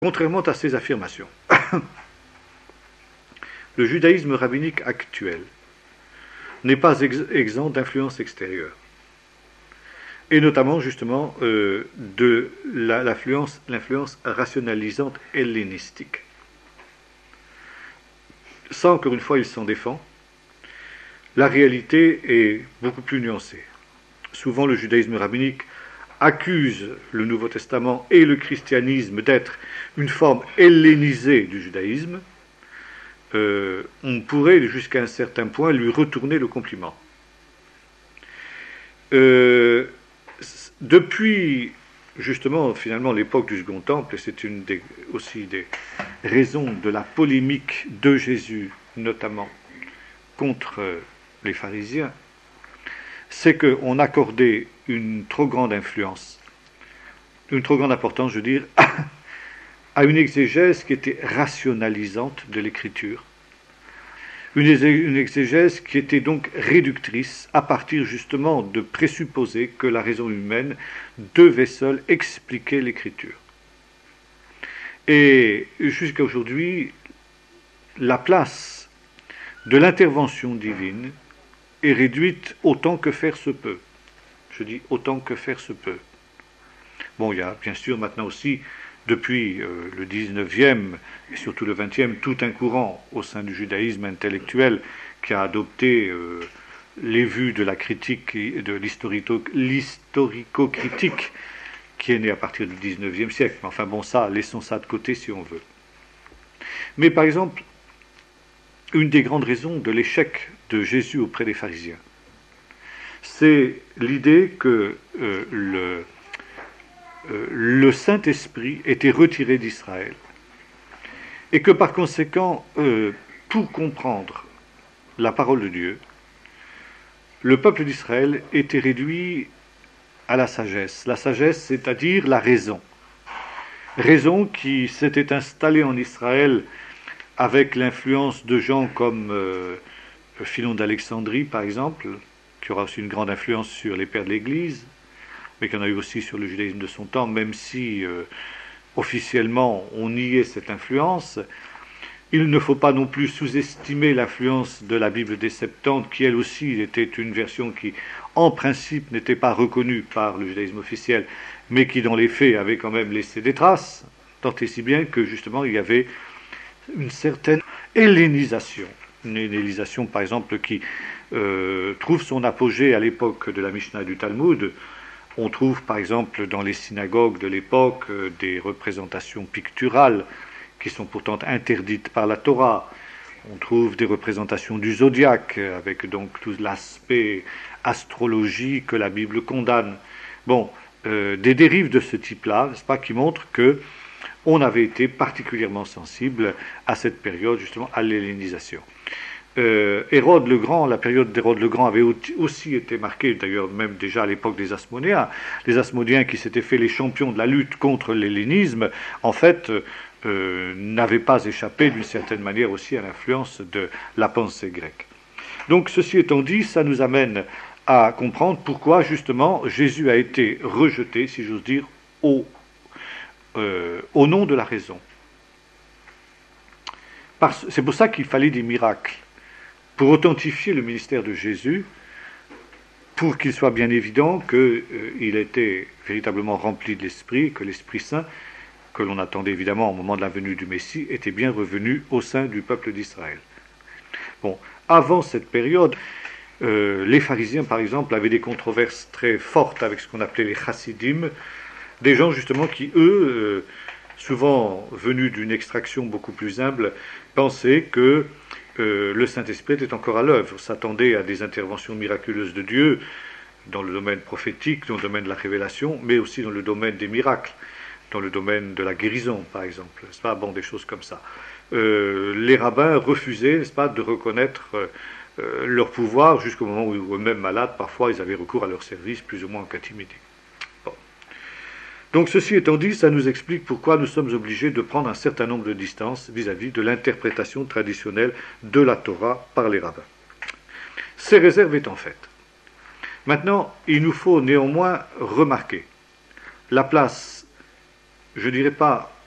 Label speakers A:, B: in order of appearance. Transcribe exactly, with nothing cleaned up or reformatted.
A: Contrairement à ces affirmations, le judaïsme rabbinique actuel n'est pas ex exempt d'influence extérieure, et notamment justement euh, de l'influence l'influence rationalisante hellénistique. Ça, encore une fois, il s'en défend. La réalité est beaucoup plus nuancée. Souvent, le judaïsme rabbinique accuse le Nouveau Testament et le christianisme d'être une forme hellénisée du judaïsme. Euh, on pourrait, jusqu'à un certain point, lui retourner le compliment. Euh, depuis, justement, finalement, l'époque du Second Temple, et c'est une des, aussi des raisons de la polémique de Jésus, notamment, contre les pharisiens, c'est qu'on accordait une trop grande influence, une trop grande importance, je veux dire, à une exégèse qui était rationalisante de l'écriture, une, une exégèse qui était donc réductrice à partir justement de présupposer que la raison humaine devait seule expliquer l'écriture. Et jusqu'à aujourd'hui, la place de l'intervention divine est réduite autant que faire se peut. Je dis autant que faire se peut. Bon, il y a bien sûr maintenant aussi, depuis euh, le dix-neuvième et surtout le vingtième, tout un courant au sein du judaïsme intellectuel qui a adopté euh, les vues de la critique et de l'historico-critique qui est né à partir du dix-neuvième siècle. Enfin bon, ça, laissons ça de côté si on veut. Mais par exemple, une des grandes raisons de l'échec de Jésus auprès des pharisiens, c'est l'idée que euh, le, euh, le Saint-Esprit était retiré d'Israël et que par conséquent, euh, pour comprendre la parole de Dieu, le peuple d'Israël était réduit à la sagesse. La sagesse, c'est-à-dire la raison. Raison qui s'était installée en Israël avec l'influence de gens comme euh, Philon d'Alexandrie, par exemple, qui aura aussi une grande influence sur les pères de l'Église, mais qui en a eu aussi sur le judaïsme de son temps, même si euh, officiellement on niait cette influence. Il ne faut pas non plus sous-estimer l'influence de la Bible des Septante, qui elle aussi était une version qui, en principe, n'était pas reconnue par le judaïsme officiel, mais qui dans les faits avait quand même laissé des traces, tant et si bien que justement il y avait une certaine hellénisation. Une hellénisation, par exemple, qui euh, trouve son apogée à l'époque de la Mishnah et du Talmud. On trouve, par exemple, dans les synagogues de l'époque, euh, des représentations picturales qui sont pourtant interdites par la Torah. On trouve des représentations du zodiaque, avec donc tout l'aspect astrologie que la Bible condamne. Bon, euh, des dérives de ce type-là, n'est-ce pas, qui montrent que on avait été particulièrement sensible à cette période, justement, à l'hellénisation. Euh, Hérode le Grand, la période d'Hérode le Grand avait aussi été marquée, d'ailleurs même déjà à l'époque des Asmonéens. Les Asmonéens qui s'étaient fait les champions de la lutte contre l'hellénisme, en fait, euh, n'avaient pas échappé d'une certaine manière aussi à l'influence de la pensée grecque. Donc ceci étant dit, ça nous amène à comprendre pourquoi justement Jésus a été rejeté, si j'ose dire, au Euh, au nom de la raison. Parce, c'est pour ça qu'il fallait des miracles, pour authentifier le ministère de Jésus, pour qu'il soit bien évident qu'il euh, était véritablement rempli de l'Esprit, que l'Esprit Saint, que l'on attendait évidemment au moment de la venue du Messie, était bien revenu au sein du peuple d'Israël. Bon, avant cette période, euh, les pharisiens, par exemple, avaient des controverses très fortes avec ce qu'on appelait les chassidim, des gens justement qui, eux, euh, souvent venus d'une extraction beaucoup plus humble, pensaient que euh, le Saint-Esprit était encore à l'œuvre, s'attendaient à des interventions miraculeuses de Dieu dans le domaine prophétique, dans le domaine de la révélation, mais aussi dans le domaine des miracles, dans le domaine de la guérison, par exemple, n'est-ce pas, bon, des choses comme ça. Euh, les rabbins refusaient, n'est-ce pas, de reconnaître euh, leur pouvoir jusqu'au moment où eux-mêmes malades, parfois, ils avaient recours à leur service, plus ou moins en catimité. Donc ceci étant dit, ça nous explique pourquoi nous sommes obligés de prendre un certain nombre de distances vis-à-vis de l'interprétation traditionnelle de la Torah par les rabbins. Ces réserves étant faites. Maintenant, il nous faut néanmoins remarquer la place, je ne dirais pas